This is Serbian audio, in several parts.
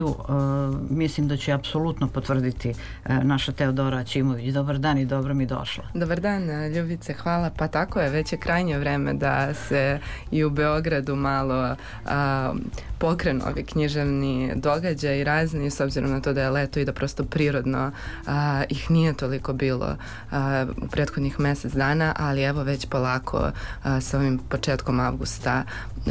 mislim da će apsolutno potvrditi naša Teodora Aćimović. Dobar dan i dobro mi došla. Dobar dan, Ljubice, hvala. Pa tako je, već je krajnje vreme da se i u Beogradu malo pokrenu ovi književni događaj razni, s obzirom na to da je leto i da prosto prirodno ih nije toliko bilo u prethodnih mesec dana, ali evo već polako sa ovim početkom avgusta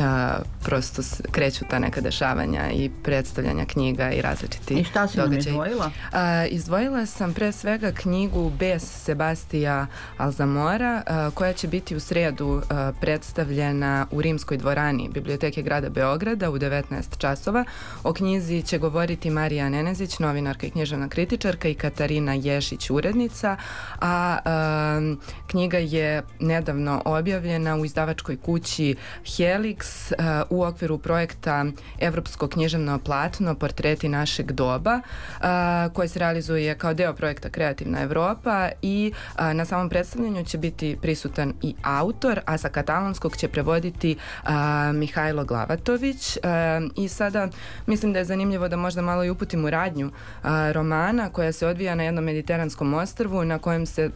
prosto kreću ta neka dešavanja i predstavljanja knjiga i različitih događaja. I šta si nam izdvojila? Izdvojila sam pre svega knjigu Bes Sebastija Alzamora, koja će biti u sredu predstavljena u Rimskoj dvorani Biblioteke grada Beograda u 19 časova. O knjizi će govoriti Marija Nenezić, novinarka i književna kritičarka, i Katarina Ješić, urednica, a knjiga je nedavno objavljena u izdavačkoj kući Helix u okviru projekta Evropsko književno platno Portreti našeg doba, koje se realizuje kao deo projekta Kreativna Evropa, i na samom predstavljanju će biti prisutan i autor, a sa katalonskog će prevoditi Mihajlo Glavatović. I sada mislim da je zanimljivo da možda malo i uputim u radnju romana, koja se odvija na jednom mediteranskom ostrvu na kojem se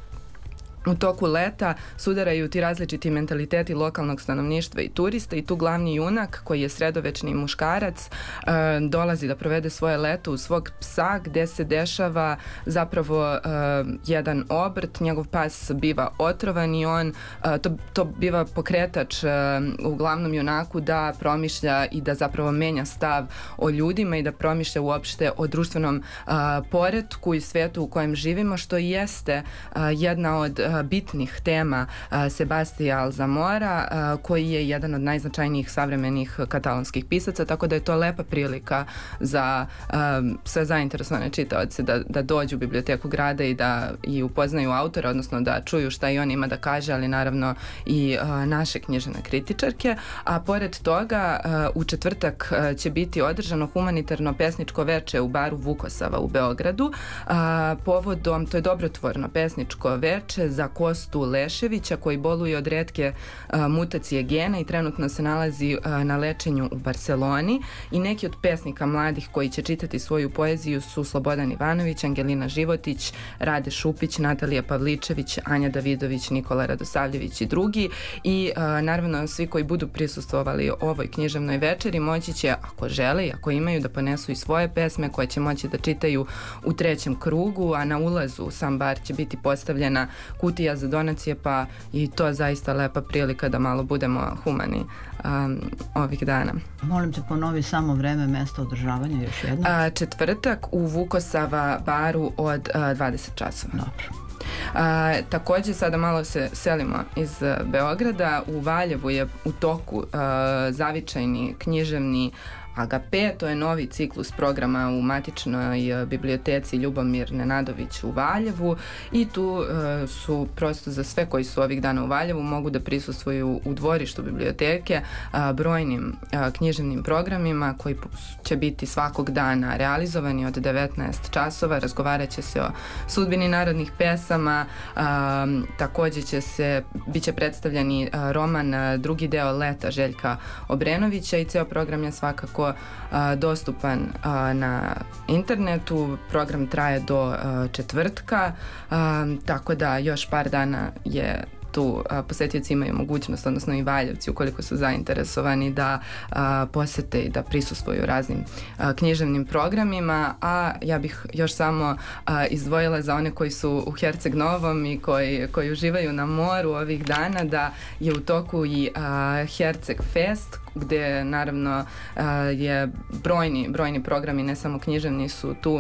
u toku leta sudaraju ti različiti mentaliteti lokalnog stanovništva i turista, i tu glavni junak, koji je sredovečni muškarac, dolazi da provede svoje leto u svog psa, gde se dešava zapravo jedan obrt. Njegov pas biva otrovan i on to biva pokretač u glavnom junaku da promišlja i da zapravo menja stav o ljudima i da promišlja uopšte o društvenom poretku i svetu u kojem živimo, što i jeste jedna od bitnih tema Sebastija Alzamora, koji je jedan od najznačajnijih savremenih katalonskih pisaca, tako da je to lepa prilika za sve zainteresovane čitaoce da dođu u biblioteku grada i da i upoznaju autora, odnosno da čuju šta i on ima da kaže, ali naravno i naše književne kritičarke. A pored toga, u četvrtak će biti održano humanitarno pesničko veče u baru Vukosava u Beogradu. Povodom, to je dobrotvorno pesničko veče za Kostu Leševića, koji boluje od retke mutacije gena i trenutno se nalazi na lečenju u Barseloni, i neki od pesnika mladih koji će čitati svoju poeziju su Slobodan Ivanović, Angelina Životić, Rade Šupić, Natalija Pavličević, Anja Davidović, Nikola Radosavljević i drugi. I naravno svi koji budu prisustvovali ovoj književnoj večeri moći će, ako žele i ako imaju, da ponesu i svoje pesme koje će moći da čitaju u trećem krugu, a na ulazu u sam bar će biti postavljena kutija za donacije, pa i to je zaista lepa prilika da malo budemo humani ovih dana. Molim te, ponovi samo vreme, mesto održavanja još jedno. Četvrtak u Vukosava baru od 20 časova. Dobro. Takođe, sada malo se selimo iz Beograda. U Valjevu je u toku zavičajni književni Agape, to je novi ciklus programa u matičnoj biblioteci Ljubomir Nenadović u Valjevu, i tu su prosto za sve koji su ovih dana u Valjevu mogu da prisustvuju u dvorištu biblioteke brojnim književnim programima koji će biti svakog dana realizovani od 19 časova. Razgovarat će se o sudbini narodnih pesama, takođe biće predstavljeni roman Drugi deo leta Željka Obrenovića, i ceo program je svakako dostupan na internetu. Program traje do četvrtka, tako da još par dana je tu posetioci imaju mogućnost, odnosno i Valjevci, ukoliko su zainteresovani, da posete i da prisustvuju raznim književnim programima. A ja bih još samo izdvojila za one koji su u Herceg Novom i koji uživaju na moru ovih dana, da je u toku i Herceg Fest, gde naravno je brojni programi, ne samo književni, su tu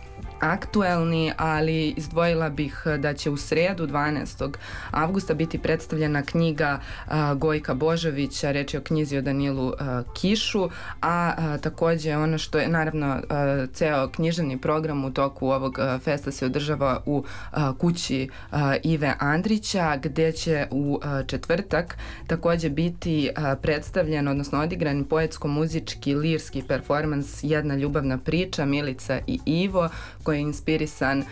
aktuelni, ali izdvojila bih da će u sredu 12. avgusta biti predstavljena knjiga Gojka Božovića, reč je o knjizi o Danilu Kišu, a takođe ono što je naravno ceo književni program u toku ovog festa se održava u kući Ive Andrića, gde će u četvrtak takođe biti predstavljen, odnosno odigran poetsko-muzički lirski performans Jedna ljubavna priča Milica i Ivo, koji je inspirisan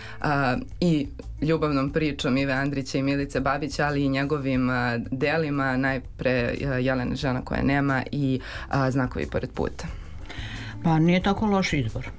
i ljubavnom pričom Ive Andrića i Milice Babić, ali i njegovim delima, najpre Jelena žena koja nema i Znakovi pored puta. Pa nije tako loš izbor.